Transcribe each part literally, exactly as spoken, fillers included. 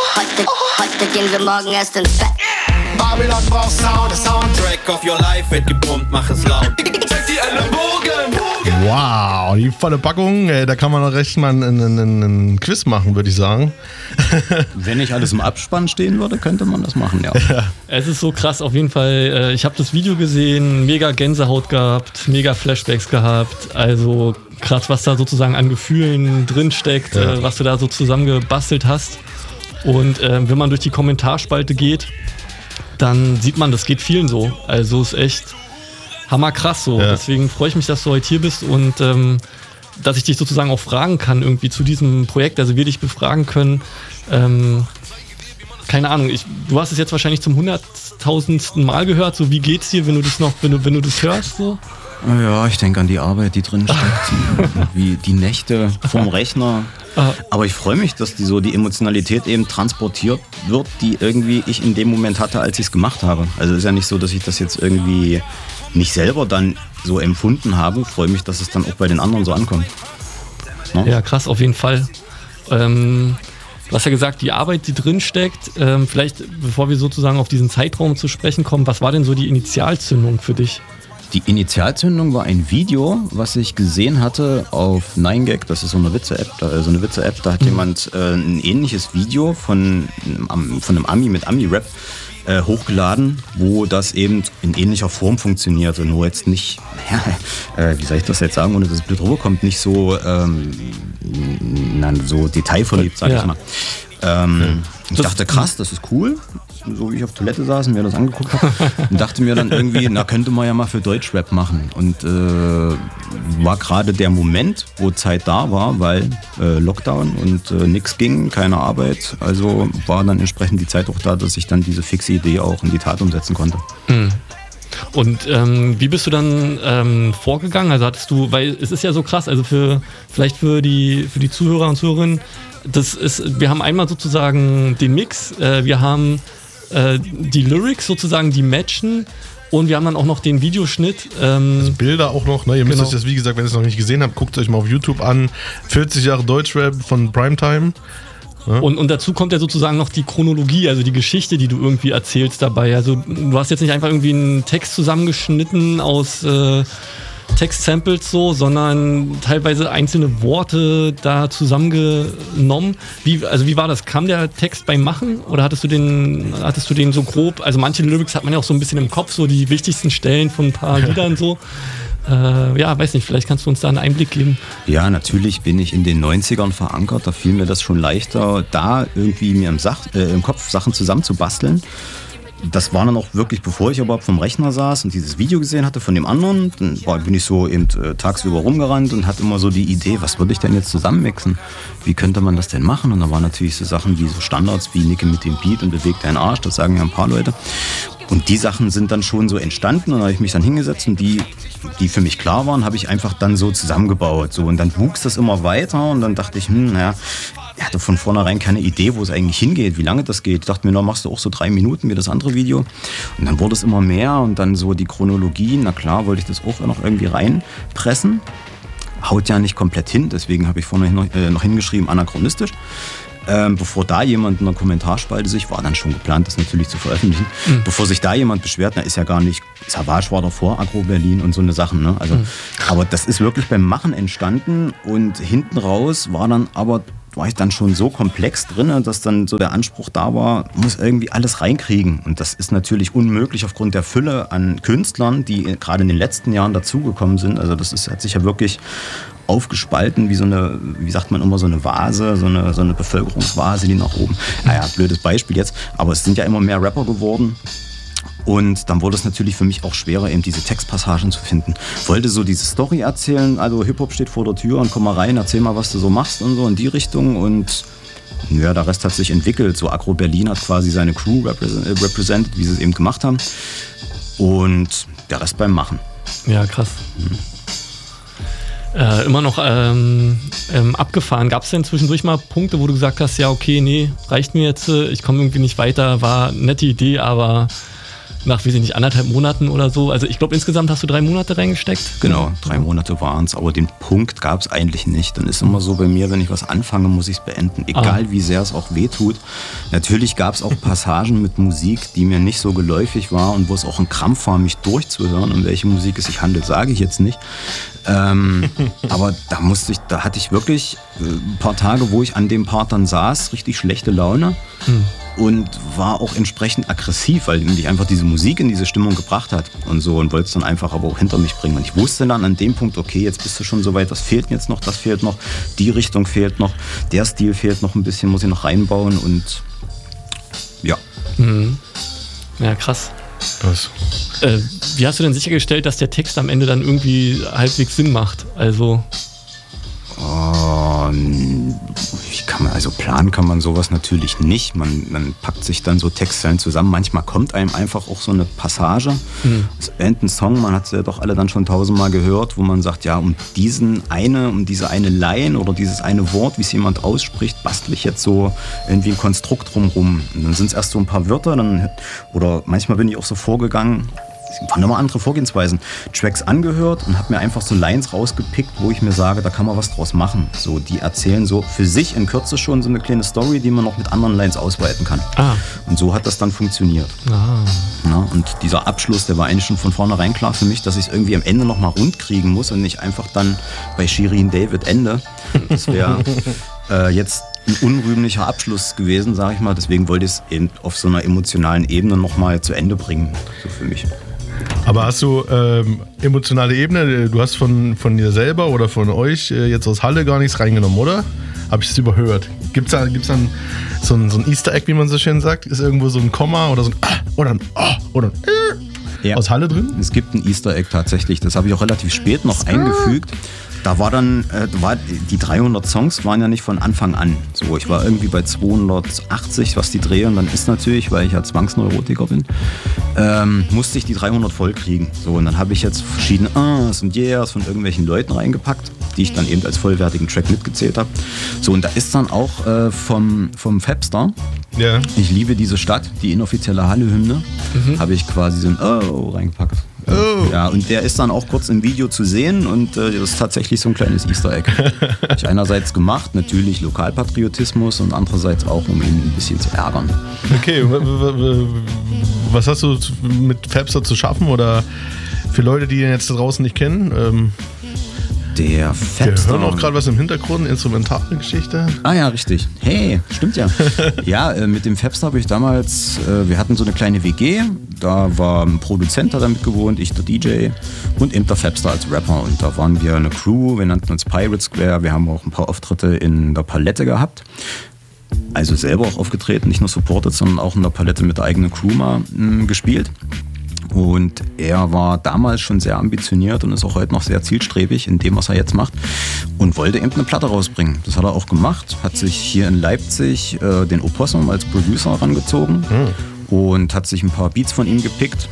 heute, heute gehen wir morgen erst ins Bett. Babylon braucht Sound, Soundtrack of your life wird gepumpt, mach es laut. Check die Ellenbogen. Wow, die volle Packung. Ey, da kann man noch recht mal einen Quiz machen, würde ich sagen. Wenn nicht alles im Abspann stehen würde, könnte man das machen, ja. ja. Es ist so krass, auf jeden Fall. Ich habe das Video gesehen, mega Gänsehaut gehabt, mega Flashbacks gehabt. Also krass, was da sozusagen an Gefühlen drinsteckt, ja. was du da so zusammengebastelt hast. Und äh, wenn man durch die Kommentarspalte geht, dann sieht man, das geht vielen so. Also ist echt hammerkrass so. Ja. Deswegen freue ich mich, dass du heute hier bist und ähm, dass ich dich sozusagen auch fragen kann irgendwie zu diesem Projekt. Also wir dich befragen können. Ähm, keine Ahnung, ich, du hast es jetzt wahrscheinlich zum hunderttausendsten Mal gehört. So, wie geht's dir, wenn du das noch, wenn du, wenn du das hörst? So? Ja, ich denke an die Arbeit, die drin steckt, wie die Nächte vorm Rechner. Aber ich freue mich, dass die so die Emotionalität eben transportiert wird, die irgendwie ich in dem Moment hatte, als ich es gemacht habe. Also es ist ja nicht so, dass ich das jetzt irgendwie nicht selber dann so empfunden habe. Ich freue mich, dass es dann auch bei den anderen so ankommt. No? Ja, krass, auf jeden Fall. Ähm, du hast ja gesagt, die Arbeit, die drin steckt. Ähm, vielleicht, bevor wir sozusagen auf diesen Zeitraum zu sprechen kommen, was war denn so die Initialzündung für dich? Die Initialzündung war ein Video, was ich gesehen hatte auf nine gag, das ist so eine Witze-App, da, so eine Witze-App, da hat mhm. jemand äh, ein ähnliches Video von, von einem Ami mit Ami-Rap äh, hochgeladen, wo das eben in ähnlicher Form funktionierte, nur jetzt nicht, ja, äh, wie soll ich das jetzt sagen, ohne dass es blöd rüberkommt, nicht so, ähm, nein, so detailverliebt, sag ja. ich mal. Ähm, ich dachte, krass, das ist cool. So wie ich auf Toilette saß und mir das angeguckt habe und dachte mir dann irgendwie, na könnte man ja mal für Deutschrap machen. Und äh, war gerade der Moment, wo Zeit da war, weil äh, Lockdown und äh, nichts ging, keine Arbeit. Also war dann entsprechend die Zeit auch da, dass ich dann diese fixe Idee auch in die Tat umsetzen konnte. Mhm. Und ähm, wie bist du dann ähm, vorgegangen? Also hattest du, weil es ist ja so krass, also für vielleicht für die für die Zuhörer und Zuhörerinnen, das ist, wir haben einmal sozusagen den Mix, äh, wir haben äh, die Lyrics sozusagen, die matchen und wir haben dann auch noch den Videoschnitt. Ähm, also Bilder auch noch, ne? Ihr müsst genau. euch das, wie gesagt, wenn ihr es noch nicht gesehen habt, guckt euch mal auf YouTube an. vierzig Jahre Deutschrap von Primetime. Ja. Und, und dazu kommt ja sozusagen noch die Chronologie, also die Geschichte, die du irgendwie erzählst dabei. Also du hast jetzt nicht einfach irgendwie einen Text zusammengeschnitten aus äh, Textsamples so, sondern teilweise einzelne Worte da zusammengenommen. Wie, also wie war das? Kam der Text beim Machen oder hattest du den, hattest du den so grob? Also manche Lyrics hat man ja auch so ein bisschen im Kopf, so die wichtigsten Stellen von ein paar Liedern so. Äh, ja, weiß nicht, vielleicht kannst du uns da einen Einblick geben. Ja, natürlich bin ich in den neunzigern verankert, da fiel mir das schon leichter, da irgendwie mir im, Sach, äh, im Kopf Sachen zusammenzubasteln. Das war dann auch wirklich, bevor ich überhaupt vom Rechner saß und dieses Video gesehen hatte von dem anderen, dann war, bin ich so eben äh, tagsüber rumgerannt und hatte immer so die Idee, was würde ich denn jetzt zusammenmixen? Wie könnte man das denn machen? Und da waren natürlich so Sachen wie so Standards wie Nicke mit dem Beat und beweg deinen Arsch, das sagen ja ein paar Leute. Und die Sachen sind dann schon so entstanden und da habe ich mich dann hingesetzt und die, die für mich klar waren, habe ich einfach dann so zusammengebaut. So. Und dann wuchs das immer weiter und dann dachte ich, hm, naja, ich hatte von vornherein keine Idee, wo es eigentlich hingeht, wie lange das geht. Ich dachte mir, na, machst du auch so drei Minuten wie das andere Video. Und dann wurde es immer mehr und dann so die Chronologie, na klar, wollte ich das auch noch irgendwie reinpressen. Haut ja nicht komplett hin, deswegen habe ich vorhin noch, äh, noch hingeschrieben, anachronistisch. Ähm, bevor da jemand in der Kommentarspalte sich, war dann schon geplant, das natürlich zu veröffentlichen, mhm. bevor sich da jemand beschwert, na ist ja gar nicht, Savage war davor, Agro Berlin und so eine Sachen, ne? Also, mhm. aber das ist wirklich beim Machen entstanden und hinten raus war dann aber, war ich dann schon so komplex drin, dass dann so der Anspruch da war, muss irgendwie alles reinkriegen. Und das ist natürlich unmöglich aufgrund der Fülle an Künstlern, die gerade in den letzten Jahren dazugekommen sind. Also das ist, hat sich ja wirklich aufgespalten, wie so eine, wie sagt man immer, so eine Vase, so eine, so eine Bevölkerungsvase, die nach oben. Naja, blödes Beispiel jetzt, aber es sind ja immer mehr Rapper geworden. Und dann wurde es natürlich für mich auch schwerer, eben diese Textpassagen zu finden. Wollte so diese Story erzählen, also Hip-Hop steht vor der Tür und komm mal rein, erzähl mal, was du so machst und so in die Richtung. Und ja, der Rest hat sich entwickelt. So Agro Berlin hat quasi seine Crew represented, wie sie es eben gemacht haben. Und der Rest beim Machen. Ja, krass. Mhm. Äh, immer noch ähm, ähm, abgefahren. Gab es denn zwischendurch mal Punkte, wo du gesagt hast, ja okay, nee, reicht mir jetzt, ich komme irgendwie nicht weiter, war eine nette Idee, aber nach, weiß ich nicht, anderthalb Monaten oder so. Also ich glaube, insgesamt hast du drei Monate reingesteckt. Genau, drei Monate waren es, aber den Punkt gab es eigentlich nicht. Dann ist immer so bei mir, wenn ich was anfange, muss ich es beenden, egal ah. wie sehr es auch wehtut. Natürlich gab es auch Passagen mit Musik, die mir nicht so geläufig war und wo es auch ein Krampf war, mich durchzuhören. Um welche Musik es sich handelt, sage ich jetzt nicht. Ähm, aber da musste ich, da hatte ich wirklich äh, ein paar Tage, wo ich an dem Part dann saß, richtig schlechte Laune. Hm. Und war auch entsprechend aggressiv, weil mich einfach diese Musik in diese Stimmung gebracht hat und so und wollte es dann einfach aber auch hinter mich bringen. Und ich wusste dann an dem Punkt, okay, jetzt bist du schon so weit, das fehlt jetzt noch, das fehlt noch, die Richtung fehlt noch, der Stil fehlt noch ein bisschen, muss ich noch reinbauen und ja. Mhm. Ja, krass. Was? Äh, wie hast du denn sichergestellt, dass der Text am Ende dann irgendwie halbwegs Sinn macht? Also... Um, ich kann man, also planen kann man sowas natürlich nicht. Man, man packt sich dann so Textzeilen zusammen. Manchmal kommt einem einfach auch so eine Passage. Mhm. Das ein Song, man hat es ja doch alle dann schon tausendmal gehört, wo man sagt, ja, um diesen eine, um diese eine Line oder dieses eine Wort, wie es jemand ausspricht, bastle ich jetzt so irgendwie ein Konstrukt drumrum. Und dann sind es erst so ein paar Wörter, dann, oder manchmal bin ich auch so vorgegangen, es waren immer andere Vorgehensweisen. Tracks angehört und habe mir einfach so Lines rausgepickt, wo ich mir sage, da kann man was draus machen. So, die erzählen so für sich in Kürze schon so eine kleine Story, die man noch mit anderen Lines ausweiten kann. Ah. Und so hat das dann funktioniert. Ah. Ja, und dieser Abschluss, der war eigentlich schon von vornherein klar für mich, dass ich es irgendwie am Ende nochmal rund kriegen muss und nicht einfach dann bei Shirin David Ende. Das wäre äh, jetzt ein unrühmlicher Abschluss gewesen, sage ich mal. Deswegen wollte ich es eben auf so einer emotionalen Ebene nochmal zu Ende bringen, so für mich. Aber hast du ähm, emotionale Ebene, du hast von, von dir selber oder von euch äh, jetzt aus Halle gar nichts reingenommen, oder? Habe ich es überhört? Gibt es da gibt's dann so ein, so ein Easter Egg, wie man so schön sagt? Ist irgendwo so ein Komma oder so ein Ah oder ein Ah oder ein äh ja. aus Halle drin? Es gibt ein Easter Egg tatsächlich, das habe ich auch relativ spät noch eingefügt. Da war dann, äh, war, die dreihundert Songs waren ja nicht von Anfang an. So, ich war irgendwie bei zweihundertachtzig, was die Dreh und dann ist natürlich, weil ich ja Zwangsneurotiker bin, ähm, musste ich die dreihundert voll kriegen. So, und dann habe ich jetzt verschiedene Ahs und Yeahs von irgendwelchen Leuten reingepackt, die ich dann eben als vollwertigen Track mitgezählt habe. So, und da ist dann auch äh, vom, vom Fabstar, ja. Ich liebe diese Stadt, die inoffizielle Halle-Hymne, mhm. habe ich quasi so ein Oh reingepackt. Oh. Ja, und der ist dann auch kurz im Video zu sehen und äh, das ist tatsächlich so ein kleines Easter Egg. Habe ich einerseits gemacht, natürlich Lokalpatriotismus und andererseits auch, um ihn ein bisschen zu ärgern. Okay, was hast du mit Fabstar zu schaffen oder für Leute, die ihn jetzt draußen nicht kennen? Ähm Der Fabstar. Wir hören auch gerade was im Hintergrund, instrumentale Geschichte. Ah ja, richtig. Hey, stimmt ja. Ja, äh, mit dem Fabstar habe ich damals, äh, wir hatten so eine kleine W G, da war ein Produzent, der damit gewohnt, ich der D J und eben der Fabstar als Rapper. Und da waren wir eine Crew, wir nannten uns Pirate Square, wir haben auch ein paar Auftritte in der Palette gehabt. Also selber auch aufgetreten, nicht nur supported, sondern auch in der Palette mit der eigenen Crew mal mh, gespielt. Und er war damals schon sehr ambitioniert und ist auch heute noch sehr zielstrebig in dem, was er jetzt macht und wollte eben eine Platte rausbringen. Das hat er auch gemacht, hat sich hier in Leipzig äh, den Opossum als Producer herangezogen mhm. und hat sich ein paar Beats von ihm gepickt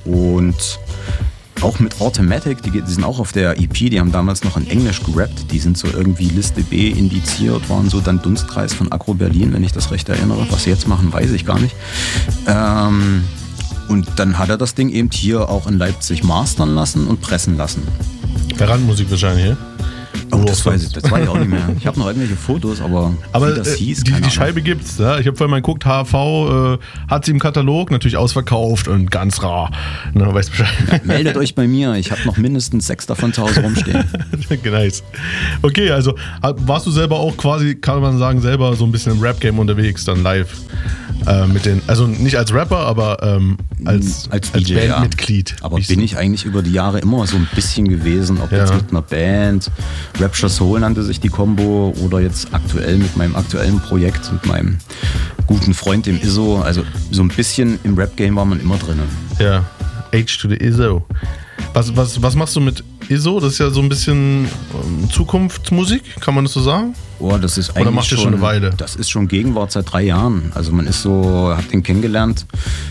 und auch mit Automatic, die, die sind auch auf der E P, die haben damals noch in Englisch gerappt, die sind so irgendwie Liste B indiziert, waren so dann Dunstkreis von Agro Berlin, wenn ich das recht erinnere. Was sie jetzt machen, weiß ich gar nicht. Ähm... Und dann hat er das Ding eben hier auch in Leipzig mastern lassen und pressen lassen. Garantmusik wahrscheinlich, ja? Oh, das weiß ich, das weiß ich auch nicht mehr. Ich habe noch irgendwelche Fotos, aber, aber wie das hieß, die, die Scheibe gibt's. Ja? Ich habe vorhin mal geguckt, H V äh, hat sie im Katalog, natürlich ausverkauft und ganz rar. Na, weißt Bescheid. Ja, meldet euch bei mir, ich habe noch mindestens sechs davon zu Hause rumstehen. Nice. Okay, also warst du selber auch quasi, kann man sagen, selber so ein bisschen im Rap-Game unterwegs, dann live? Äh, mit den, also nicht als Rapper, aber ähm, als, als, als D J, Bandmitglied. Ja. Aber bin ich eigentlich über die Jahre immer so ein bisschen gewesen, ob ja. jetzt mit einer Band, Rapture Soul nannte sich die Combo, oder jetzt aktuell mit meinem aktuellen Projekt, mit meinem guten Freund, dem Izzo. Also so ein bisschen im Rap-Game war man immer drin. Ja, H to the Izzo. Was, was, was machst du mit Izzo? Das ist ja so ein bisschen ähm, Zukunftsmusik, kann man das so sagen? Oh, das ist eigentlich Oder macht ihr schon eine Weile? Das ist schon Gegenwart seit drei Jahren. Also man ist so, hat den kennengelernt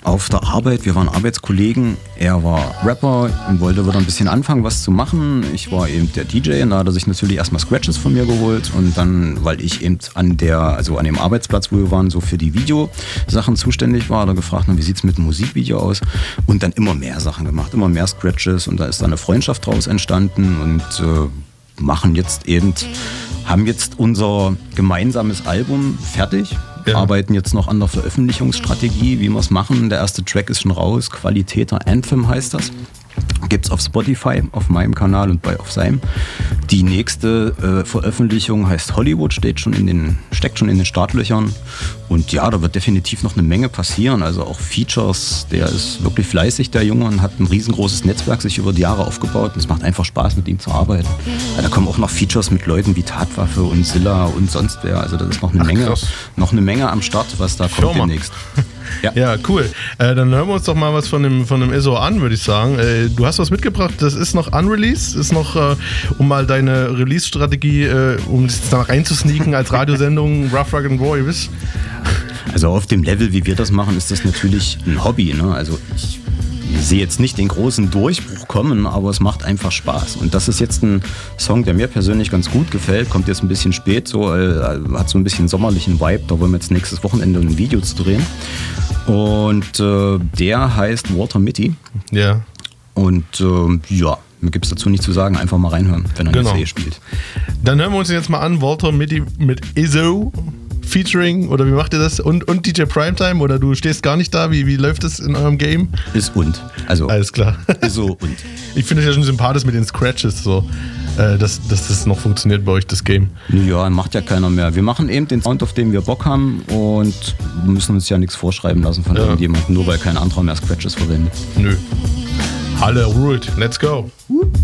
auf der Arbeit, wir waren Arbeitskollegen, er war Rapper und wollte wieder ein bisschen anfangen, was zu machen. Ich war eben der D J und da hat er sich natürlich erstmal Scratches von mir geholt und dann, weil ich eben an der, also an dem Arbeitsplatz, wo wir waren, so für die Videosachen zuständig war, hat er gefragt, na, wie sieht es mit dem Musikvideo aus? Und dann immer mehr Sachen gemacht, immer mehr Scratches und da ist dann eine Freundschaft draus entstanden und äh, machen jetzt eben, haben jetzt unser gemeinsames Album fertig. Ja. Arbeiten jetzt noch an der Veröffentlichungsstrategie, wie wir es machen. Der erste Track ist schon raus, Qualitäter Anthem heißt das. Gibt's auf Spotify, auf meinem Kanal und bei auf seinem. Die nächste äh, Veröffentlichung heißt Hollywood, steht schon in den, steckt schon in den Startlöchern. Und ja, da wird definitiv noch eine Menge passieren. Also auch Features, der ist wirklich fleißig, der Junge, und hat ein riesengroßes Netzwerk sich über die Jahre aufgebaut. Und es macht einfach Spaß, mit ihm zu arbeiten. Ja, da kommen auch noch Features mit Leuten wie Tatwaffe und Zilla und sonst wer. Also das ist noch eine, Ach, Menge, noch eine Menge am Start, was da kommt Firma. demnächst. Ja, ja cool. Äh, dann hören wir uns doch mal was von dem, von dem I S O an, würde ich sagen. Äh, du hast was mitgebracht, das ist noch unreleased, ist noch, äh, um mal deine Release-Strategie, äh, um es da reinzusneaken als Radiosendung, Rough, Rugged and Raw, ihr wisst. Also auf dem Level, wie wir das machen, ist das natürlich ein Hobby. Ne? Also ich sehe jetzt nicht den großen Durchbruch kommen, aber es macht einfach Spaß. Und das ist jetzt ein Song, der mir persönlich ganz gut gefällt, kommt jetzt ein bisschen spät, so, äh, hat so ein bisschen sommerlichen Vibe, da wollen wir jetzt nächstes Wochenende ein Video zu drehen. Und äh, der heißt Walter Mitty. Ja. Und äh, ja, mir gibt es dazu nichts zu sagen, einfach mal reinhören, wenn er genau. eine C spielt. Dann hören wir uns jetzt mal an, Walter Mitty mit I S O. Featuring, oder wie macht ihr das? Und, und D J Primetime, oder du stehst gar nicht da? Wie, wie läuft das in eurem Game? Ist und. Also, alles klar. So und. Ich finde es ja schon sympathisch mit den Scratches, so, äh, dass, dass das noch funktioniert bei euch, das Game. Ja, macht ja keiner mehr. Wir machen eben den Sound, auf den wir Bock haben, und müssen uns ja nichts vorschreiben lassen von ja. irgendjemandem, nur weil kein anderer mehr Scratches verwendet. Nö. Halle ruled. Let's go. Whoop.